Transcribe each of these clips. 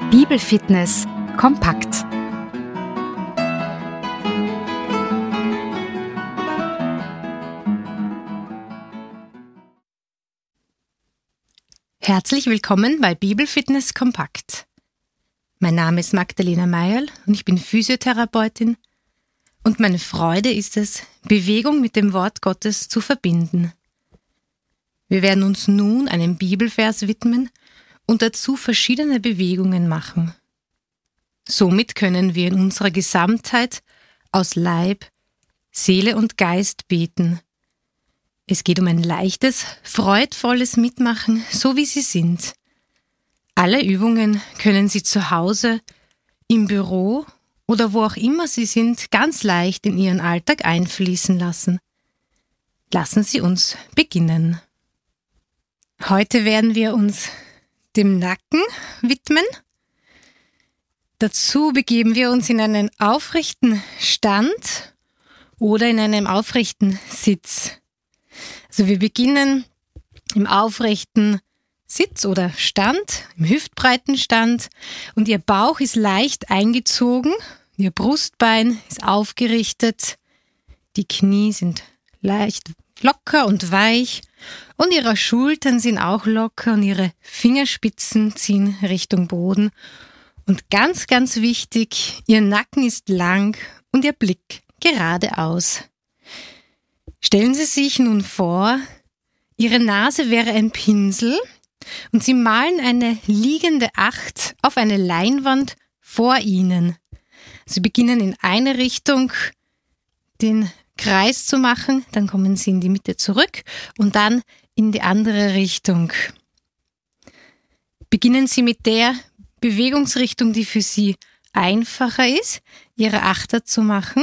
Bibelfitness kompakt. Herzlich willkommen bei Bibelfitness kompakt. Mein Name ist Magdalena Meierl und ich bin Physiotherapeutin und meine Freude ist es, Bewegung mit dem Wort Gottes zu verbinden. Wir werden uns nun einem Bibelvers widmen und dazu verschiedene Bewegungen machen. Somit können wir in unserer Gesamtheit aus Leib, Seele und Geist beten. Es geht um ein leichtes, freudvolles Mitmachen, so wie Sie sind. Alle Übungen können Sie zu Hause, im Büro oder wo auch immer Sie sind, ganz leicht in Ihren Alltag einfließen lassen. Lassen Sie uns beginnen. Heute werden wir uns dem Nacken widmen. Dazu begeben wir uns in einen aufrechten Stand oder in einem aufrechten Sitz. Also wir beginnen im aufrechten Sitz oder Stand, im hüftbreiten Stand und Ihr Bauch ist leicht eingezogen, Ihr Brustbein ist aufgerichtet, die Knie sind leicht locker und weich und Ihre Schultern sind auch locker und Ihre Fingerspitzen ziehen Richtung Boden. Und ganz, ganz wichtig, Ihr Nacken ist lang und Ihr Blick geradeaus. Stellen Sie sich nun vor, Ihre Nase wäre ein Pinsel und Sie malen eine liegende 8 auf eine Leinwand vor Ihnen. Sie beginnen in eine Richtung den Kreis zu machen, dann kommen Sie in die Mitte zurück und dann in die andere Richtung. Beginnen Sie mit der Bewegungsrichtung, die für Sie einfacher ist, Ihre Achter zu machen.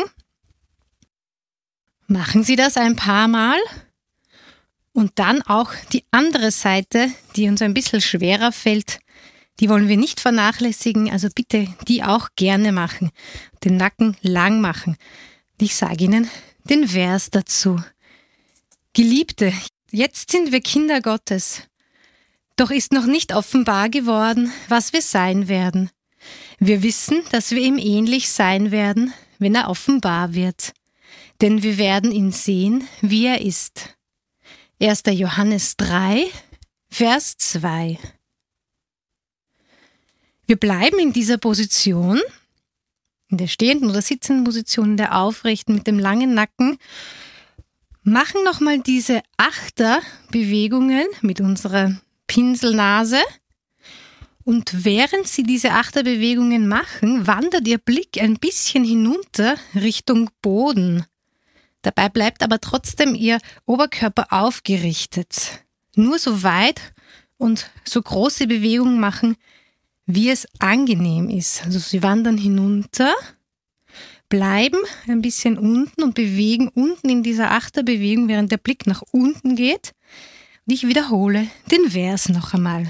Machen Sie das ein paar Mal und dann auch die andere Seite, die uns ein bisschen schwerer fällt, die wollen wir nicht vernachlässigen, also bitte die auch gerne machen, den Nacken lang machen. Ich sage Ihnen den Vers dazu. Geliebte, jetzt sind wir Kinder Gottes, doch ist noch nicht offenbar geworden, was wir sein werden. Wir wissen, dass wir ihm ähnlich sein werden, wenn er offenbar wird. Denn wir werden ihn sehen, wie er ist. 1. Johannes 3, Vers 2. Wir bleiben in dieser Position, in der stehenden oder sitzenden Position, in der aufrechten mit dem langen Nacken, machen nochmal diese Achterbewegungen mit unserer Pinselnase und während Sie diese Achterbewegungen machen, wandert Ihr Blick ein bisschen hinunter Richtung Boden. Dabei bleibt aber trotzdem Ihr Oberkörper aufgerichtet. Nur so weit und so große Bewegungen machen, wie es angenehm ist. Also Sie wandern hinunter, bleiben ein bisschen unten und bewegen unten in dieser Achterbewegung, während der Blick nach unten geht. Und ich wiederhole den Vers noch einmal.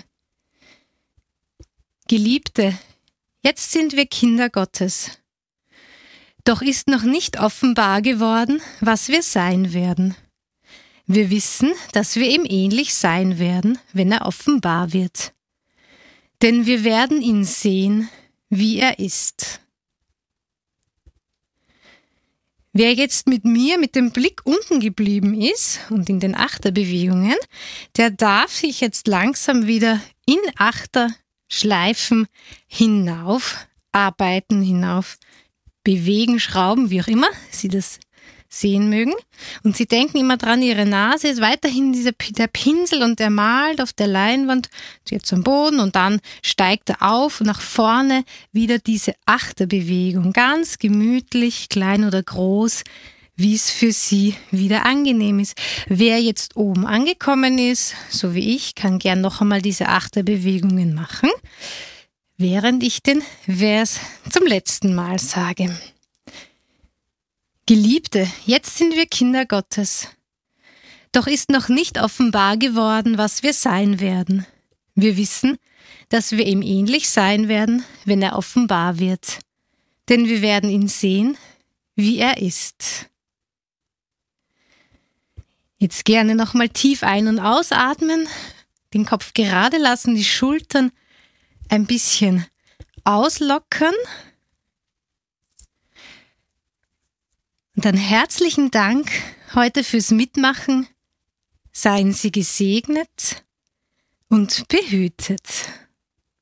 Geliebte, jetzt sind wir Kinder Gottes. Doch ist noch nicht offenbar geworden, was wir sein werden. Wir wissen, dass wir ihm ähnlich sein werden, wenn er offenbar wird. Denn wir werden ihn sehen, wie er ist. Wer jetzt mit mir mit dem Blick unten geblieben ist und in den Achterbewegungen, der darf sich jetzt langsam wieder in Achterschleifen hinauf arbeiten, hinauf bewegen, schrauben, wie auch immer Sie das sehen mögen. Und Sie denken immer dran, Ihre Nase ist weiterhin der Pinsel und der malt auf der Leinwand jetzt am Boden und dann steigt er auf und nach vorne wieder diese Achterbewegung. Ganz gemütlich, klein oder groß, wie es für Sie wieder angenehm ist. Wer jetzt oben angekommen ist, so wie ich, kann gern noch einmal diese Achterbewegungen machen, während ich den Vers zum letzten Mal sage. Geliebte, jetzt sind wir Kinder Gottes. Doch ist noch nicht offenbar geworden, was wir sein werden. Wir wissen, dass wir ihm ähnlich sein werden, wenn er offenbar wird. Denn wir werden ihn sehen, wie er ist. Jetzt gerne nochmal tief ein- und ausatmen, den Kopf gerade lassen, die Schultern ein bisschen auslockern. Und dann herzlichen Dank heute fürs Mitmachen. Seien Sie gesegnet und behütet.